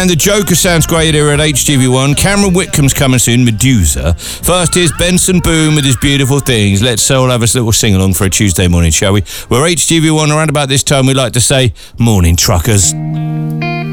And the Joker sounds great here at HGV1. Cameron Whitcomb's coming soon, Medusa. First is Benson Boone with his Beautiful Things. Let's all have a little sing-along for a Tuesday morning, shall we? We're HGV1 around about this time. We like to say, morning truckers.